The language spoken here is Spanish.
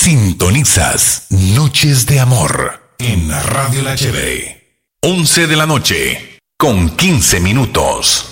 Sintonizas Noches de Amor en Radio La Chévere. 11 de la noche, con 15 minutos.